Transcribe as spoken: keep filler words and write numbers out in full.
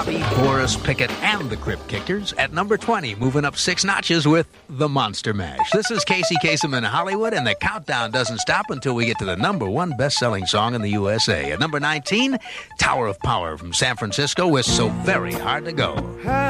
Bobby, Boris, Pickett, and the Crypt Kickers. At number twenty, moving up six notches with the Monster Mash. This is Casey Kasem in Hollywood, and the countdown doesn't stop until we get to the number one best-selling song in the U S A. At number nineteen, Tower of Power from San Francisco with So Very Hard to Go.